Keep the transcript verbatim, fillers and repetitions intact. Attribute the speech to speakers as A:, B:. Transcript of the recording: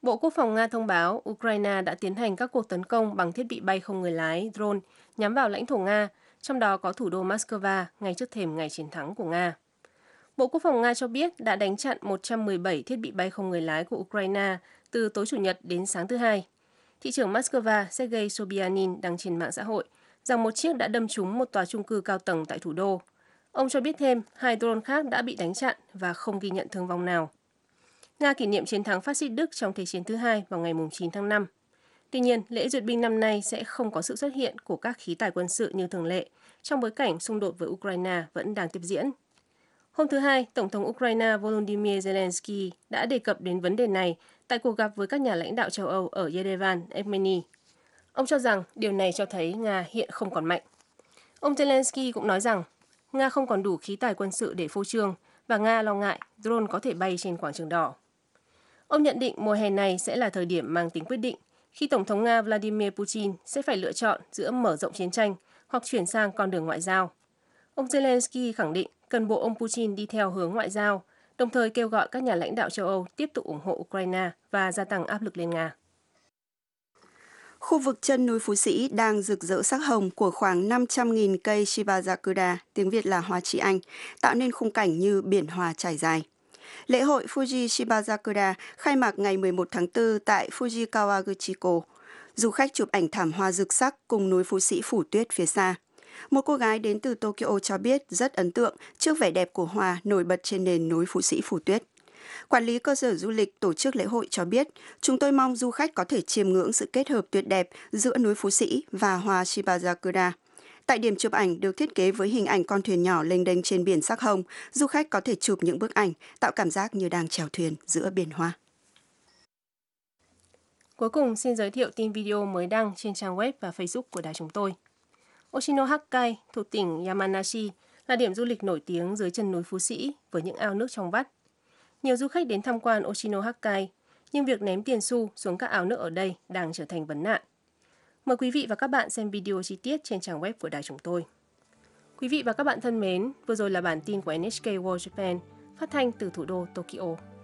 A: Bộ Quốc phòng Nga thông báo Ukraine đã tiến hành các cuộc tấn công bằng thiết bị bay không người lái drone nhắm vào lãnh thổ Nga, trong đó có thủ đô Moscow ngay trước thềm ngày chiến thắng của Nga. Bộ Quốc phòng Nga cho biết đã đánh chặn một trăm mười bảy thiết bị bay không người lái của Ukraine từ tối Chủ nhật đến sáng thứ Hai. Thị trưởng Moscow Sergei Sobyanin đăng trên mạng xã hội rằng một chiếc đã đâm trúng một tòa chung cư cao tầng tại thủ đô. Ông cho biết thêm hai drone khác đã bị đánh chặn và không ghi nhận thương vong nào. Nga kỷ niệm chiến thắng phát xít Đức trong Thế chiến thứ hai vào ngày chín tháng năm. Tuy nhiên, lễ duyệt binh năm nay sẽ không có sự xuất hiện của các khí tài quân sự như thường lệ, trong bối cảnh xung đột với Ukraine vẫn đang tiếp diễn. Hôm thứ Hai, Tổng thống Ukraine Volodymyr Zelensky đã đề cập đến vấn đề này tại cuộc gặp với các nhà lãnh đạo châu Âu ở Yerevan, Armenia. Ông cho rằng điều này cho thấy Nga hiện không còn mạnh. Ông Zelensky cũng nói rằng Nga không còn đủ khí tài quân sự để phô trương và Nga lo ngại drone có thể bay trên quảng trường đỏ. Ông nhận định mùa hè này sẽ là thời điểm mang tính quyết định khi Tổng thống Nga Vladimir Putin sẽ phải lựa chọn giữa mở rộng chiến tranh hoặc chuyển sang con đường ngoại giao. Ông Zelensky khẳng định cần bộ ông Putin đi theo hướng ngoại giao, đồng thời kêu gọi các nhà lãnh đạo châu Âu tiếp tục ủng hộ Ukraine và gia tăng áp lực lên Nga.
B: Khu vực chân núi Phú Sĩ đang rực rỡ sắc hồng của khoảng năm trăm nghìn cây Shibazakura, tiếng Việt là hoa chị anh, tạo nên khung cảnh như biển hoa trải dài. Lễ hội Fuji Shibazakura khai mạc ngày mười một tháng tư tại Fuji Kawaguchiko. Du khách chụp ảnh thảm hoa rực sắc cùng núi Phú Sĩ phủ tuyết phía xa. Một cô gái đến từ Tokyo cho biết rất ấn tượng trước vẻ đẹp của hoa nổi bật trên nền núi Phú Sĩ phủ tuyết. Quản lý cơ sở du lịch tổ chức lễ hội cho biết, chúng tôi mong du khách có thể chiêm ngưỡng sự kết hợp tuyệt đẹp giữa núi Phú Sĩ và hoa Shibazakura. Tại điểm chụp ảnh được thiết kế với hình ảnh con thuyền nhỏ lênh đênh trên biển sắc hồng, du khách có thể chụp những bức ảnh tạo cảm giác như đang chèo thuyền giữa biển hoa.
A: Cuối cùng xin giới thiệu tin video mới đăng trên trang web và Facebook của đài chúng tôi. Oshinohakkai thuộc tỉnh Yamanashi là điểm du lịch nổi tiếng dưới chân núi Phú Sĩ với những ao nước trong vắt. Nhiều du khách đến tham quan Oshinohakkai, nhưng việc ném tiền xu xuống các ao nước ở đây đang trở thành vấn nạn. Mời quý vị và các bạn xem video chi tiết trên trang web của đài chúng tôi. Quý vị và các bạn thân mến, vừa rồi là bản tin của en ếch kây World Japan phát thanh từ thủ đô Tokyo.